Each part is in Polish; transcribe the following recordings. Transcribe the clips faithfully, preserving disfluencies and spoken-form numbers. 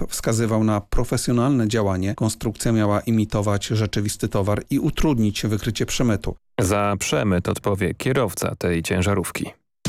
wskazywał na profesjonalne działanie. Konstrukcja miała imitować rzeczywisty towar i utrudnić wykrycie przemytu. Za przemyt odpowie kierowca tej ciężarówki.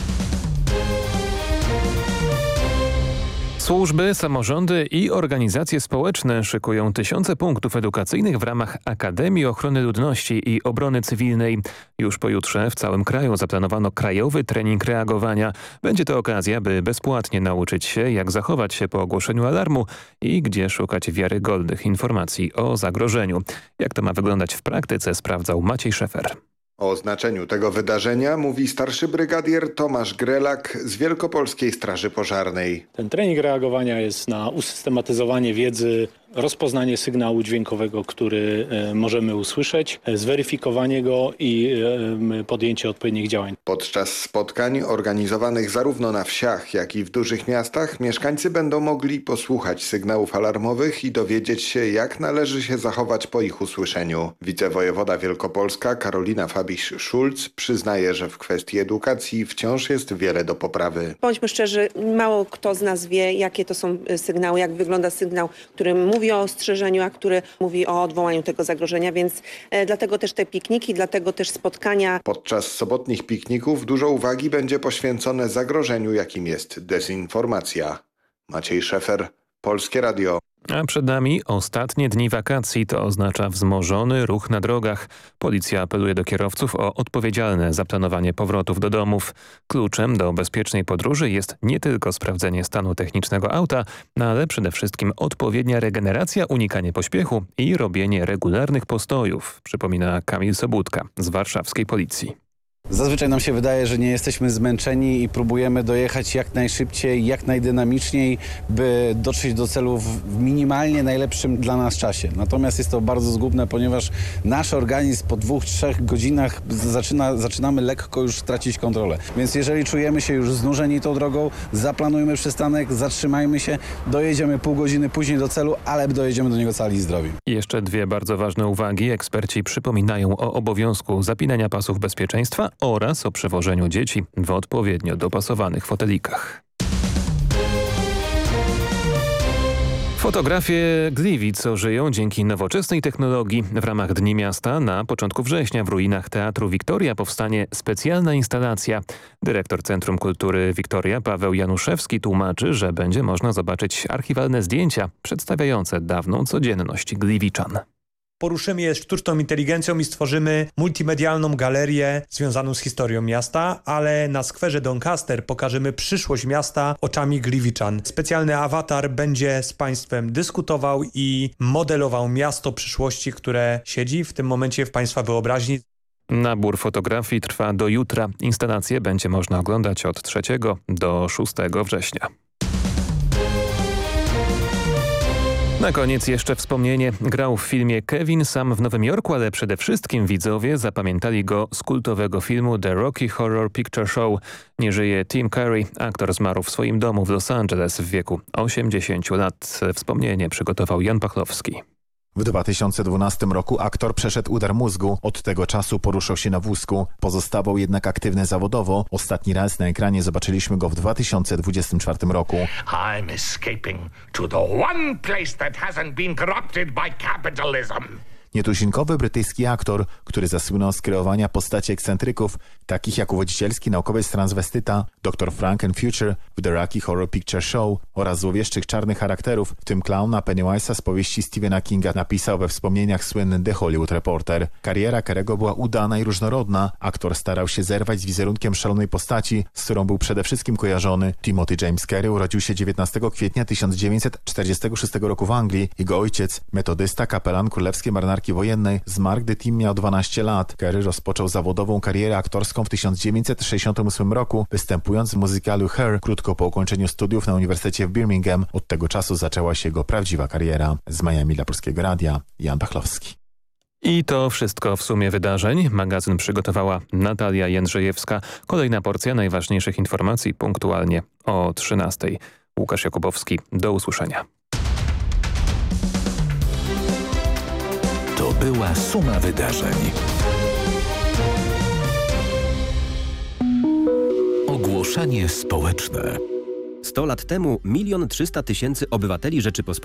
Służby, samorządy i organizacje społeczne szykują tysiące punktów edukacyjnych w ramach Akademii Ochrony Ludności i Obrony Cywilnej. Już pojutrze w całym kraju zaplanowano krajowy trening reagowania. Będzie to okazja, by bezpłatnie nauczyć się, jak zachować się po ogłoszeniu alarmu i gdzie szukać wiarygodnych informacji o zagrożeniu. Jak to ma wyglądać w praktyce, sprawdzał Maciej Szefer. O znaczeniu tego wydarzenia mówi starszy brygadier Tomasz Grelak z Wielkopolskiej Straży Pożarnej. Ten trening reagowania jest na usystematyzowanie wiedzy, rozpoznanie sygnału dźwiękowego, który e, możemy usłyszeć, zweryfikowanie go i e, podjęcie odpowiednich działań. Podczas spotkań organizowanych zarówno na wsiach, jak i w dużych miastach mieszkańcy będą mogli posłuchać sygnałów alarmowych i dowiedzieć się, jak należy się zachować po ich usłyszeniu. Wicewojewoda Wielkopolska Karolina Fabiś-Szulc przyznaje, że w kwestii edukacji wciąż jest wiele do poprawy. Bądźmy szczerzy, mało kto z nas wie, jakie to są sygnały, jak wygląda sygnał, który mówi o ostrzeżeniu, a który mówi o odwołaniu tego zagrożenia, więc e, dlatego też te pikniki, dlatego też spotkania. Podczas sobotnich pikników dużo uwagi będzie poświęcone zagrożeniu, jakim jest dezinformacja. Maciej Szefer, Polskie Radio. A przed nami ostatnie dni wakacji, to oznacza wzmożony ruch na drogach. Policja apeluje do kierowców o odpowiedzialne zaplanowanie powrotów do domów. Kluczem do bezpiecznej podróży jest nie tylko sprawdzenie stanu technicznego auta, no ale przede wszystkim odpowiednia regeneracja, unikanie pośpiechu i robienie regularnych postojów, przypomina Kamil Sobudka z warszawskiej policji. Zazwyczaj nam się wydaje, że nie jesteśmy zmęczeni i próbujemy dojechać jak najszybciej, jak najdynamiczniej, by dotrzeć do celu w minimalnie najlepszym dla nas czasie. Natomiast jest to bardzo zgubne, ponieważ nasz organizm po dwóch, trzech godzinach zaczyna, zaczynamy lekko już tracić kontrolę. Więc jeżeli czujemy się już znużeni tą drogą, zaplanujmy przystanek, zatrzymajmy się, dojedziemy pół godziny później do celu, ale dojedziemy do niego cali i zdrowi. I jeszcze dwie bardzo ważne uwagi. Eksperci przypominają o obowiązku zapinania pasów bezpieczeństwa oraz o przewożeniu dzieci w odpowiednio dopasowanych fotelikach. Fotografie Gliwic ożyją dzięki nowoczesnej technologii. W ramach Dni Miasta na początku września w ruinach Teatru Wiktoria powstanie specjalna instalacja. Dyrektor Centrum Kultury Wiktoria Paweł Januszewski tłumaczy, że będzie można zobaczyć archiwalne zdjęcia przedstawiające dawną codzienność Gliwiczan. Poruszymy je sztuczną inteligencją i stworzymy multimedialną galerię związaną z historią miasta, ale na skwerze Doncaster pokażemy przyszłość miasta oczami Gliwiczan. Specjalny awatar będzie z Państwem dyskutował i modelował miasto przyszłości, które siedzi w tym momencie w Państwa wyobraźni. Nabór fotografii trwa do jutra. Instalację będzie można oglądać od trzeciego do szóstego września. Na koniec jeszcze wspomnienie. Grał w filmie Kevin sam w Nowym Jorku, ale przede wszystkim widzowie zapamiętali go z kultowego filmu The Rocky Horror Picture Show. Nie żyje Tim Curry. Aktor zmarł w swoim domu w Los Angeles w wieku osiemdziesięciu lat. Wspomnienie przygotował Jan Pachlowski. W dwa tysiące dwunastym roku aktor przeszedł udar mózgu. Od tego czasu poruszał się na wózku. Pozostawał jednak aktywny zawodowo. Ostatni raz na ekranie zobaczyliśmy go w dwa tysiące dwudziestym czwartym roku. I'm escaping to the one place that hasn't been corrupted by capitalism. Nietuzinkowy brytyjski aktor, który zasłynął z kreowania postaci ekscentryków, takich jak uwodzicielski naukowiec transwestyta doktor Frankenfuture w The Rocky Horror Picture Show oraz złowieszczych czarnych charakterów, w tym klauna Pennywise'a z powieści Stephena Kinga, napisał we wspomnieniach słynny The Hollywood Reporter. Kariera Carey'ego była udana i różnorodna. Aktor starał się zerwać z wizerunkiem szalonej postaci, z którą był przede wszystkim kojarzony. Timothy James Carey urodził się dziewiętnastego kwietnia tysiąc dziewięćset czterdziestego szóstego roku w Anglii. Jego ojciec, metodysta, kapelan królewskiej marynarki wojennej, zmarł, gdy Tim miał dwanaście lat. Carey rozpoczął zawodową karierę aktorską w tysiąc dziewięćset sześćdziesiątym ósmym roku, występując w muzykalu Her krótko po ukończeniu studiów na Uniwersytecie w Birmingham. Od tego czasu zaczęła się jego prawdziwa kariera. Z Miami dla Polskiego Radia, Jan Pachlowski. I to wszystko w sumie wydarzeń. Magazyn przygotowała Natalia Jędrzejewska. Kolejna porcja najważniejszych informacji punktualnie o trzynastej. Łukasz Jakubowski, do usłyszenia. To była suma wydarzeń. Ogłoszenie społeczne. sto lat temu milion trzysta tysięcy obywateli Rzeczypospolitej